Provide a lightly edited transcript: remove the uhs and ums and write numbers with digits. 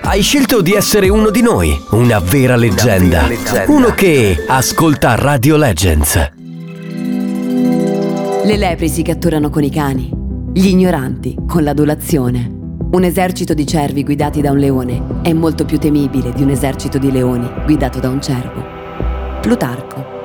Hai scelto di essere uno di noi, una vera leggenda. Uno che ascolta Radio Legends. Le lepri si catturano con i cani, gli ignoranti con l'adulazione. Un esercito di cervi guidati da un leone è molto più temibile di un esercito di leoni guidato da un cervo. Plutarco.